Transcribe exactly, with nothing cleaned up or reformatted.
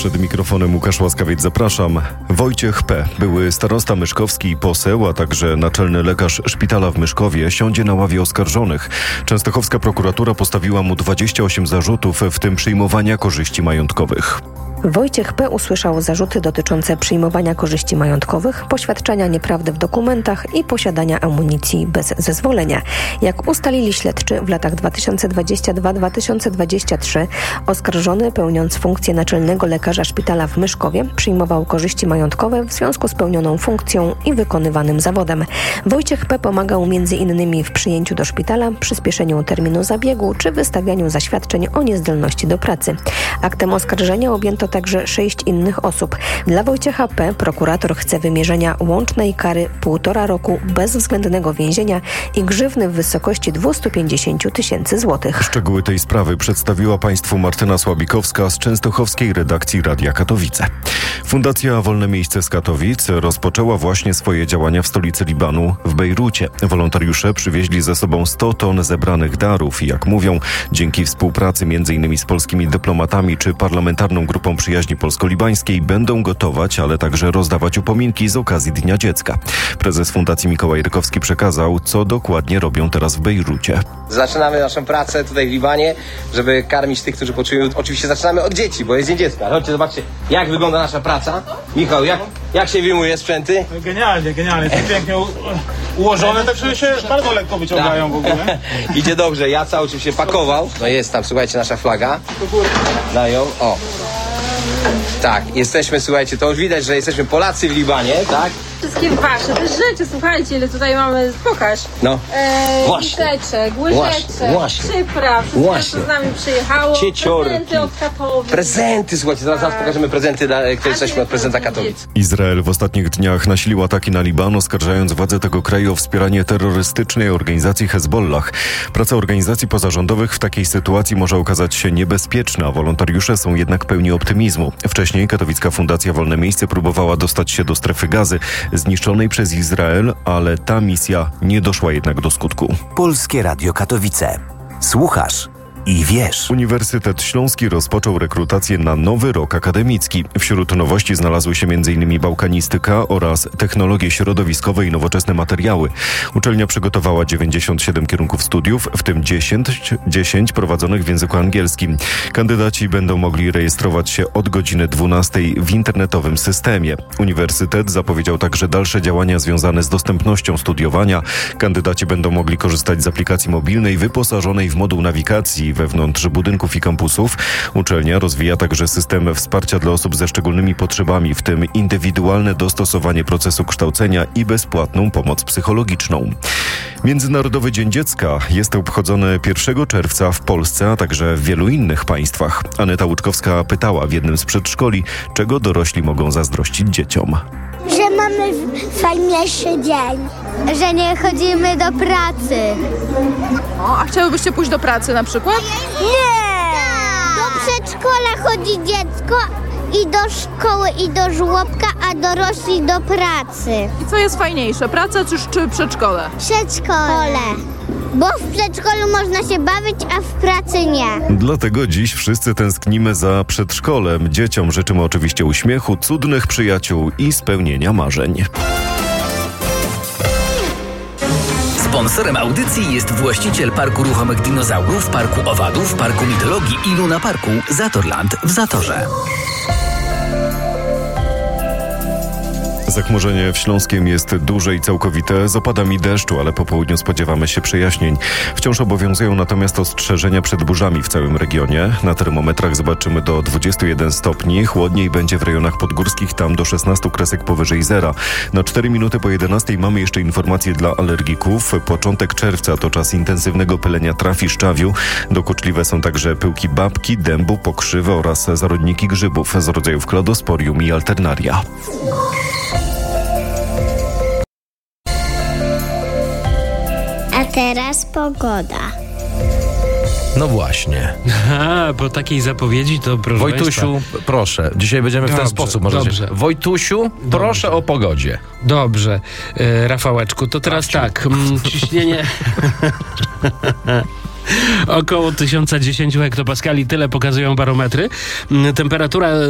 Przed mikrofonem Łukasz Łaskawiec, zapraszam. Wojciech P., były starosta myszkowski i poseł, a także naczelny lekarz szpitala w Myszkowie, siądzie na ławie oskarżonych. Częstochowska prokuratura postawiła mu dwadzieścia osiem zarzutów, w tym przyjmowania korzyści majątkowych. Wojciech P. usłyszał zarzuty dotyczące przyjmowania korzyści majątkowych, poświadczania nieprawdy w dokumentach i posiadania amunicji bez zezwolenia. Jak ustalili śledczy, w latach dwa tysiące dwudziestym drugim do dwa tysiące dwudziestego trzeciego oskarżony, pełniąc funkcję naczelnego lekarza szpitala w Myszkowie, przyjmował korzyści majątkowe w związku z pełnioną funkcją i wykonywanym zawodem. Wojciech P. pomagał między innymi w przyjęciu do szpitala, przyspieszeniu terminu zabiegu czy wystawianiu zaświadczeń o niezdolności do pracy. Aktem oskarżenia objęto także sześć innych osób. Dla Wojciecha P. prokurator chce wymierzenia łącznej kary półtora roku bezwzględnego więzienia i grzywny w wysokości dwieście pięćdziesiąt tysięcy złotych. Szczegóły tej sprawy przedstawiła Państwu Martyna Słabikowska z częstochowskiej redakcji Radia Katowice. Fundacja Wolne Miejsce z Katowic rozpoczęła właśnie swoje działania w stolicy Libanu, w Bejrucie. Wolontariusze przywieźli ze sobą sto ton zebranych darów i, jak mówią, dzięki współpracy m.in. z polskimi dyplomatami czy parlamentarną grupą przyjaźni polsko-libańskiej będą gotować, ale także rozdawać upominki z okazji Dnia Dziecka. Prezes Fundacji Mikołaj Rykowski przekazał, co dokładnie robią teraz w Bejrucie. Zaczynamy naszą pracę tutaj w Libanie, żeby karmić tych, którzy potrzebują. Oczywiście zaczynamy od dzieci, bo jest Dzień Dziecka. Chodźcie, zobaczcie, jak wygląda nasza praca. Michał, jak, jak się wyjmuje sprzęty? Genialnie, genialnie. Jest pięknie u- ułożone, tak że się bardzo lekko wyciągają w ogóle. Idzie dobrze, ja cały czym się pakował. No jest tam, słuchajcie, nasza flaga. Dają, o. Tak, jesteśmy, słuchajcie, to już widać, że jesteśmy Polacy w Libanie, tak? Wszystkie wasze też rzeczy, słuchajcie, ile tutaj mamy, pokaż. No, Eee, właśnie. Liteczek, łyżeczek, Właśnie, przypraw, wszystko właśnie. co z nami przyjechało, Cieciorki. prezenty od Katowic. Prezenty, słuchajcie, zaraz, zaraz pokażemy prezenty, dla, które jesteśmy od prezydenta Katowic. Izrael w ostatnich dniach nasilił ataki na Liban, oskarżając władze tego kraju o wspieranie terrorystycznej organizacji Hezbollah. Praca organizacji pozarządowych w takiej sytuacji może okazać się niebezpieczna. Wolontariusze są jednak pełni optymizmu. Wcześniej katowicka Fundacja Wolne Miejsce próbowała dostać się do strefy Gazy, zniszczonej przez Izrael, ale ta misja nie doszła jednak do skutku. Polskie Radio Katowice. Słuchasz i wiesz. Uniwersytet Śląski rozpoczął rekrutację na nowy rok akademicki. Wśród nowości znalazły się m.in. bałkanistyka oraz technologie środowiskowe i nowoczesne materiały. Uczelnia przygotowała dziewięćdziesiąt siedem kierunków studiów, w tym dziesięć, dziesięć prowadzonych w języku angielskim. Kandydaci będą mogli rejestrować się od godziny dwunastej w internetowym systemie. Uniwersytet zapowiedział także dalsze działania związane z dostępnością studiowania. Kandydaci będą mogli korzystać z aplikacji mobilnej wyposażonej w moduł nawigacji wewnątrz budynków i kampusów. Uczelnia rozwija także system wsparcia dla osób ze szczególnymi potrzebami, w tym indywidualne dostosowanie procesu kształcenia i bezpłatną pomoc psychologiczną. Międzynarodowy Dzień Dziecka jest obchodzony pierwszego czerwca w Polsce, a także w wielu innych państwach. Aneta Łuczkowska pytała w jednym z przedszkoli, czego dorośli mogą zazdrościć dzieciom. Że mamy fajniejszy dzień. Że nie chodzimy do pracy. O, a chciałybyście pójść do pracy na przykład? Nie! Do przedszkola chodzi dziecko i do szkoły i do żłobka, a dorośli do pracy. I co jest fajniejsze, praca czy, czy przedszkole? Przedszkole. Bo w przedszkolu można się bawić, a w pracy nie. Dlatego dziś wszyscy tęsknimy za przedszkolem. Dzieciom życzymy oczywiście uśmiechu, cudnych przyjaciół i spełnienia marzeń. Sponsorem audycji jest właściciel Parku Ruchomych Dinozaurów, Parku Owadów, Parku Mitologii i Luna Parku Zatorland w Zatorze. Zachmurzenie w Śląskiem jest duże i całkowite, z opadami deszczu, ale po południu spodziewamy się przejaśnień. Wciąż obowiązują natomiast ostrzeżenia przed burzami w całym regionie. Na termometrach zobaczymy do dwudziestu jeden stopni, chłodniej będzie w rejonach podgórskich, tam do szesnastu kresek powyżej zera. Na cztery minuty po jedenastej mamy jeszcze informacje dla alergików. Początek czerwca to czas intensywnego pylenia traw i szczawiu. Dokuczliwe są także pyłki babki, dębu, pokrzywy oraz zarodniki grzybów z rodzajów kladosporium i alternaria. A teraz pogoda. No właśnie. A, po takiej zapowiedzi to proszę Wojtusiu, Państwa. proszę, dzisiaj będziemy Dobrze, w ten sposób. Możecie. dobrze. Wojtusiu, proszę o pogodzie. Dobrze, e, Rafałeczku, to teraz tak, mm, ciśnienie około tysiąc dziesięć hektopaskali, tyle pokazują barometry. Mm, Temperatura